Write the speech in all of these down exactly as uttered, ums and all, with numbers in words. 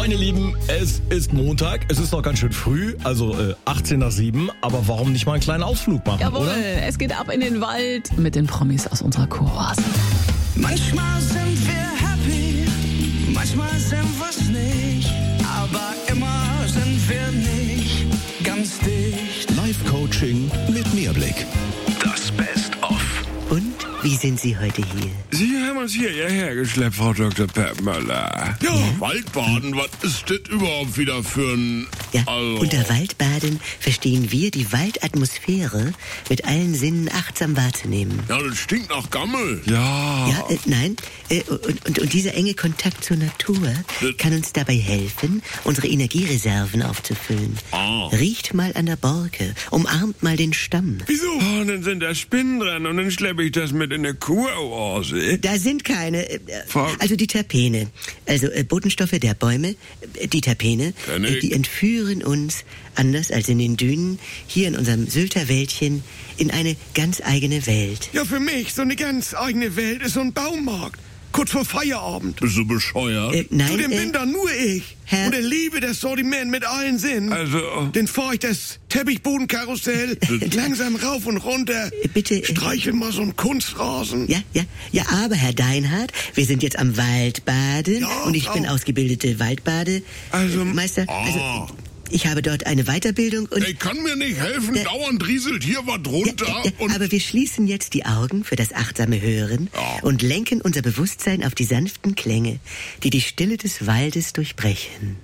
Moin ihr Lieben, es ist Montag, es ist noch ganz schön früh, also äh, achtzehn nach sieben, aber warum nicht mal einen kleinen Ausflug machen, Jawohl, oder? es geht ab in den Wald mit den Promis aus unserer Choroase. Manchmal sind wir happy, manchmal sind wir's nicht, aber immer sind wir nicht ganz dicht. Live-Coaching mit Mehrblick. Das Best-of. Und wie sind Sie heute hier? Sie haben uns hierher hergeschleppt, Frau Doktor Peppmöller. Ja, Waldbaden, was ist das überhaupt wieder für ein... Ja, Also, unter Waldbaden verstehen wir, die Waldatmosphäre mit allen Sinnen achtsam wahrzunehmen. ja, das stinkt nach Gammel. Ja. Ja, äh, nein, äh, und, und, und dieser enge Kontakt zur Natur Das- kann uns dabei helfen, unsere Energiereserven aufzufüllen. Ah. Riecht mal an der Borke, umarmt mal den Stamm. Wieso? Oh, und dann sind da Spinnen dran und dann schleppe ich das mit in eine Kuroase. Da sind keine, äh, Frau- also die Terpene, also äh, Botenstoffe der Bäume, äh, die Terpene, Kenn äh, ich. die entführen uns, anders als in den Dünen, hier in unserem Sylter Wäldchen, in eine ganz eigene Welt. Ja, für mich so eine ganz eigene Welt ist so ein Baumarkt. Kurz vor Feierabend. Bist du bescheuert? Äh, nein, Zu dem äh, bin da nur ich. Herr- Und ich liebe das Sortiment mit allen Sinnen. Also- Den fahr ich das Teppichbodenkarussell langsam rauf und runter. Äh, bitte, äh, Streichel mal so einen Kunstrasen. Ja, ja, ja, aber Herr Deinhardt, wir sind jetzt am Waldbaden Ja, und ich bin Frau- ausgebildete Waldbade. Also- äh, Meister, Ah. also ich habe dort eine Weiterbildung und Ey, kann mir nicht helfen, Der- dauernd rieselt hier was runter. Ja, ja, und aber wir schließen jetzt die Augen für das achtsame Hören Ja. und lenken unser Bewusstsein auf die sanften Klänge, die die Stille des Waldes durchbrechen.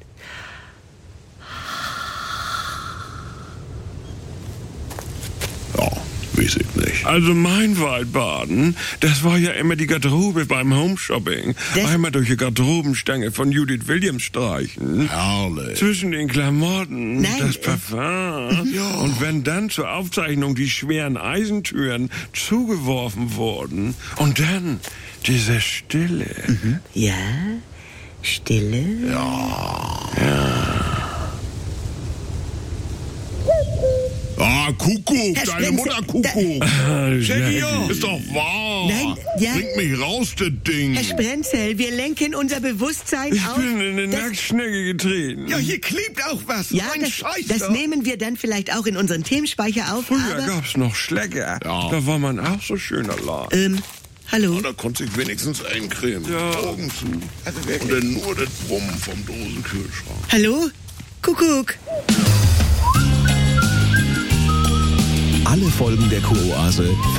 ja, weiß ich nicht. Also mein Waldbaden, das war ja immer die Garderobe beim Homeshopping. Das- Einmal durch die Garderobenstange von Judith Williams streichen. Herrlich. Zwischen den Klamotten, Nein, das äh, Parfum. Und wenn dann zur Aufzeichnung die schweren Eisentüren zugeworfen wurden. Und dann diese Stille. Ja, Stille. Ah, Kuckuck, Herr deine Spencer, Mutter Kuckuck. Jackie, ja. Ist doch wahr. Nein, ja. Bring mich raus, das Ding. Herr Sprenzel, wir lenken unser Bewusstsein Ich auf... bin in eine das- Nacktschnecke getreten. Ja, hier klebt auch was. Ja, Ein das, Scheiß das da. nehmen wir dann vielleicht auch in unseren Themenspeicher auf, Früher aber... gab's noch Schlecker. Ja. Da war man auch so schön allein. Ähm, hallo? Da konnte ich wenigstens eincremen. Ja. Augen zu. Also Und wirklich. dann nur das Brummen vom Dosenkühlschrank. Hallo? Kuckuck. Alle Folgen der Kuroase